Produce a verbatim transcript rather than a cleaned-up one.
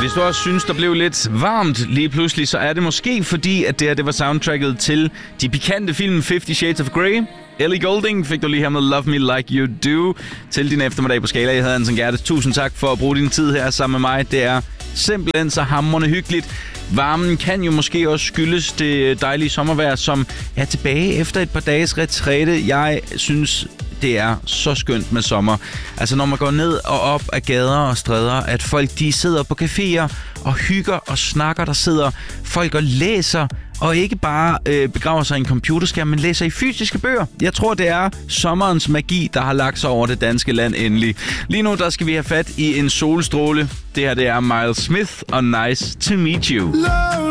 Hvis du også synes, der blev lidt varmt lige pludselig, så er det måske fordi, at det her det var soundtracket til de pikante film Fifty Shades of Grey. Ellie Goulding fik du lige her med Love Me Like You Do til din eftermiddag på Skala. Jeg hedder Hansen Gertes. Tusind tak for at bruge din tid her sammen med mig. Det er simpelthen så hamrende hyggeligt. Varmen kan jo måske også skyldes det dejlige sommervejr, som er tilbage efter et par dages retræte. Jeg synes, det er så skønt med sommer. Altså når man går ned og op ad gader og stræder, at folk de sidder på caféer og hygger og snakker. Der sidder folk og læser, og ikke bare øh, begraver sig i en computerskærm, men læser i fysiske bøger. Jeg tror, det er sommerens magi, der har lagt sig over det danske land endelig. Lige nu, der skal vi have fat i en solstråle. Det her, det er Miles Smith og Nice to Meet You.